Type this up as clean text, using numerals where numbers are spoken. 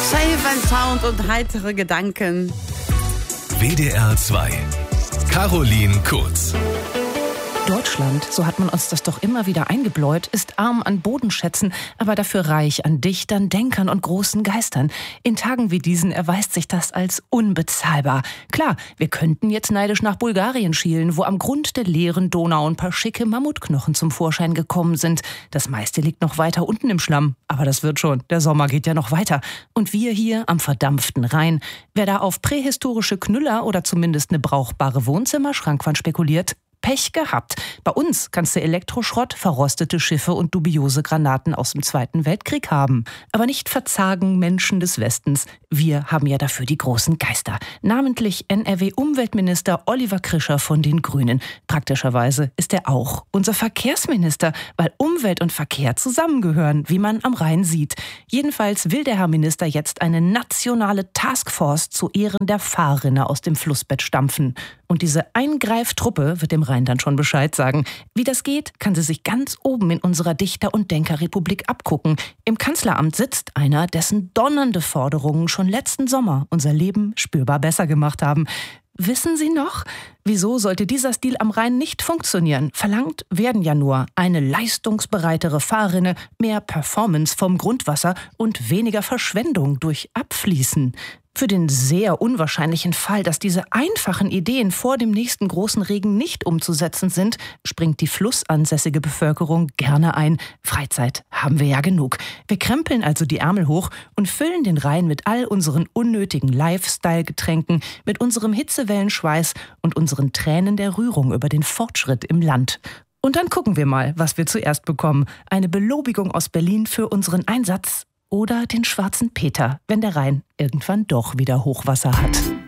Safe Sound und heitere Gedanken. WDR 2. Caroline Kurz. Deutschland, so hat man uns das doch immer wieder eingebläut, ist arm an Bodenschätzen, aber dafür reich an Dichtern, Denkern und großen Geistern. In Tagen wie diesen erweist sich das als unbezahlbar. Klar, wir könnten jetzt neidisch nach Bulgarien schielen, wo am Grund der leeren Donau ein paar schicke Mammutknochen zum Vorschein gekommen sind. Das meiste liegt noch weiter unten im Schlamm, aber das wird schon. Der Sommer geht ja noch weiter. Und wir hier am verdampften Rhein. Wer da auf prähistorische Knüller oder zumindest eine brauchbare Wohnzimmerschrankwand spekuliert, Pech gehabt. Bei uns kannst du Elektroschrott, verrostete Schiffe und dubiose Granaten aus dem Zweiten Weltkrieg haben. Aber nicht verzagen Menschen des Westens. Wir haben ja dafür die großen Geister. Namentlich NRW-Umweltminister Oliver Krischer von den Grünen. Praktischerweise ist er auch unser Verkehrsminister, weil Umwelt und Verkehr zusammengehören, wie man am Rhein sieht. Jedenfalls will der Herr Minister jetzt eine nationale Taskforce zu Ehren der Fahrrinne aus dem Flussbett stampfen. Und diese Eingreiftruppe wird dem Rhein dann schon Bescheid sagen. Wie das geht, kann sie sich ganz oben in unserer Dichter- und Denkerrepublik abgucken. Im Kanzleramt sitzt einer, dessen donnernde Forderungen schon letzten Sommer unser Leben spürbar besser gemacht haben. Wissen Sie noch? Wieso sollte dieser Stil am Rhein nicht funktionieren? Verlangt werden ja nur eine leistungsbereitere Fahrrinne, mehr Performance vom Grundwasser und weniger Verschwendung durch Abfließen. Für den sehr unwahrscheinlichen Fall, dass diese einfachen Ideen vor dem nächsten großen Regen nicht umzusetzen sind, springt die flussansässige Bevölkerung gerne ein. Freizeit haben wir ja genug. Wir krempeln also die Ärmel hoch und füllen den Rhein mit all unseren unnötigen Lifestyle-Getränken, mit unserem Hitzewellenschweiß und unseren Tränen der Rührung über den Fortschritt im Land. Und dann gucken wir mal, was wir zuerst bekommen. Eine Belobigung aus Berlin für unseren Einsatz oder den schwarzen Peter, wenn der Rhein irgendwann doch wieder Hochwasser hat.